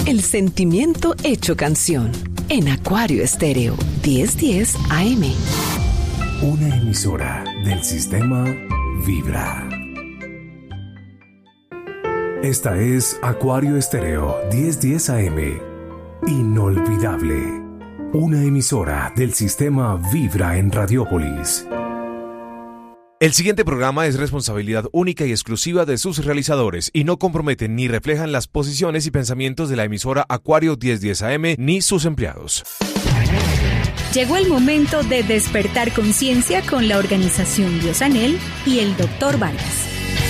El sentimiento hecho canción. En Acuario Estéreo, 1010 AM. Una emisora del sistema Vibra. Esta es Acuario Estéreo, 1010 AM. Inolvidable. Una emisora del sistema Vibra en Radiópolis. El siguiente programa es responsabilidad única y exclusiva de sus realizadores y no comprometen ni reflejan las posiciones y pensamientos de la emisora Acuario 1010 AM ni sus empleados. Llegó el momento de despertar conciencia con la organización Biosanel y el Dr. Vargas.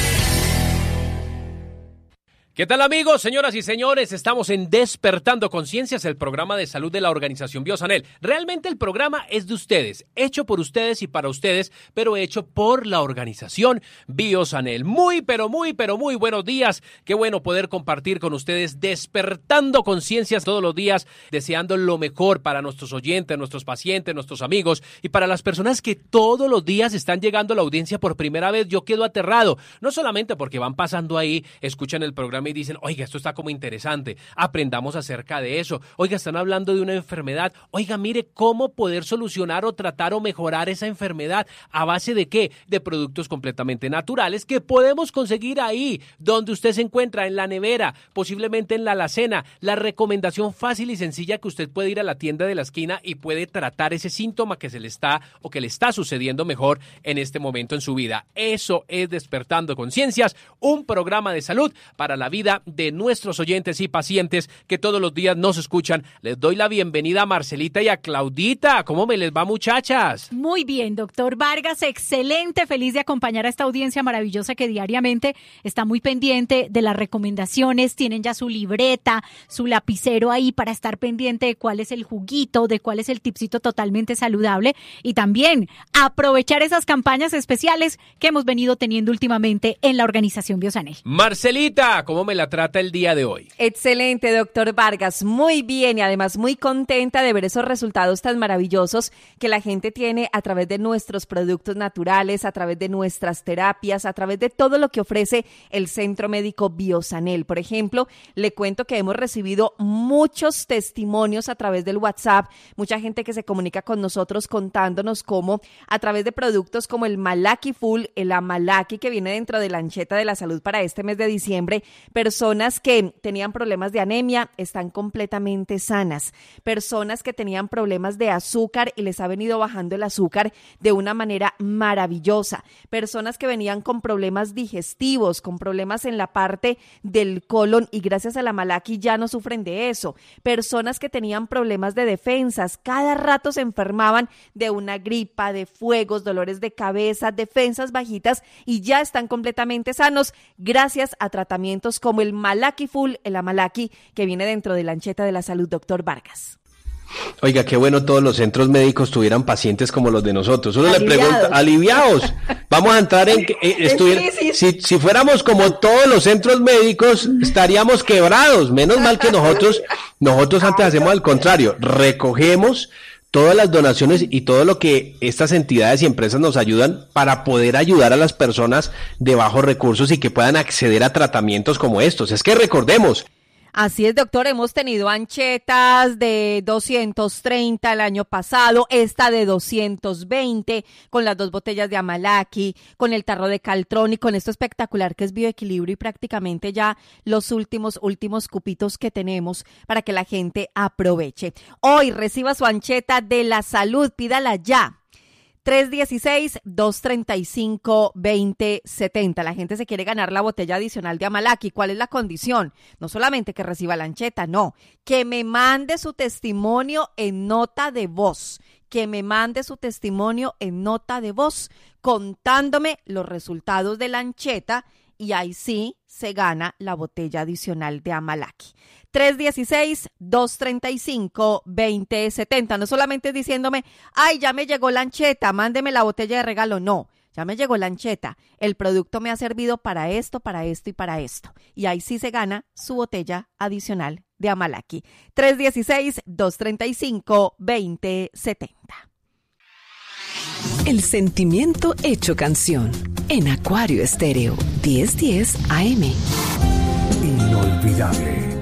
¿Qué tal, amigos, señoras y señores? Estamos en Despertando Conciencias, el programa de salud de la organización Biosanel. Realmente el programa es de ustedes, hecho por ustedes y para ustedes, pero hecho por la organización Biosanel. Muy buenos días. Qué bueno poder compartir con ustedes Despertando Conciencias todos los días, deseando lo mejor para nuestros oyentes, nuestros pacientes, nuestros amigos y para las personas que todos los días están llegando a la audiencia por primera vez. Yo quedo aterrado, no solamente porque van pasando ahí, escuchan el programa y dicen, oiga, esto está como interesante, aprendamos acerca de eso, oiga, están hablando de una enfermedad, oiga, mire cómo poder solucionar o tratar o mejorar esa enfermedad, ¿a base de qué? De productos completamente naturales que podemos conseguir ahí, donde usted se encuentra, en la nevera, posiblemente en la alacena. La recomendación fácil y sencilla que usted puede ir a la tienda de la esquina y puede tratar ese síntoma que se le está o que le está sucediendo mejor en este momento en su vida. Eso es Despertando Conciencias, un programa de salud para la vida de nuestros oyentes y pacientes que todos los días nos escuchan. Les doy la bienvenida a Marcelita y a Claudita. ¿Cómo me les va, muchachas? Muy bien, doctor Vargas, excelente, feliz de acompañar a esta audiencia maravillosa que diariamente está muy pendiente de las recomendaciones. Tienen ya su libreta, su lapicero ahí para estar pendiente de cuál es el juguito, de cuál es el tipcito totalmente saludable y también aprovechar esas campañas especiales que hemos venido teniendo últimamente en la organización Biosanel. Marcelita, ¿cómo me la trata el día de hoy? Excelente, doctor Vargas, muy bien y además muy contenta de ver esos resultados tan maravillosos que la gente tiene a través de nuestros productos naturales, a través de nuestras terapias, a través de todo lo que ofrece el Centro Médico Biosanel. Por ejemplo, le cuento que hemos recibido muchos testimonios a través del WhatsApp, mucha gente que se comunica con nosotros contándonos cómo a través de productos como el Malaki Full, el Amalaki que viene dentro de la ancheta de la salud para este mes de diciembre, personas que tenían problemas de anemia están completamente sanas. Personas que tenían problemas de azúcar y les ha venido bajando el azúcar de una manera maravillosa. Personas que venían con problemas digestivos, con problemas en la parte del colon y gracias a la Malaki ya no sufren de eso. Personas que tenían problemas de defensas, cada rato se enfermaban de una gripa, de fuegos, dolores de cabeza, defensas bajitas y ya están completamente sanos gracias a tratamientos como el Malaki Full, el Amalaki, que viene dentro de la ancheta de la salud, doctor Vargas. Oiga, qué bueno todos los centros médicos tuvieran pacientes como los de nosotros. Uno Aliviados. le pregunta, aliviados. Vamos a entrar en si fuéramos como todos los centros médicos, estaríamos quebrados. Menos mal que nosotros antes hacemos al contrario, recogemos todas las donaciones y todo lo que estas entidades y empresas nos ayudan para poder ayudar a las personas de bajos recursos y que puedan acceder a tratamientos como estos. Es que recordemos. Así es, doctor, hemos tenido anchetas de 230 el año pasado, esta de 220, con las 2 botellas de Amalaki, con el tarro de Caltrón y con esto espectacular que es Bioequilibrio y prácticamente ya los últimos cupitos que tenemos para que la gente aproveche. Hoy reciba su ancheta de la salud, pídala ya. 316-235-2070. La gente se quiere ganar la botella adicional de Amalaki. ¿Cuál es la condición? No solamente que reciba la ancheta, no. Que me mande su testimonio en nota de voz. Que me mande su testimonio en nota de voz contándome los resultados de la ancheta y ahí sí se gana la botella adicional de Amalaki. 316-235-2070. No solamente es diciéndome, ay, ya me llegó la ancheta, mándeme la botella de regalo. No, ya me llegó la ancheta. El producto me ha servido para esto y para esto. Y ahí sí se gana su botella adicional de Amalaki. 316-235-2070. El sentimiento hecho canción. En Acuario Estéreo, 1010 AM. Inolvidable.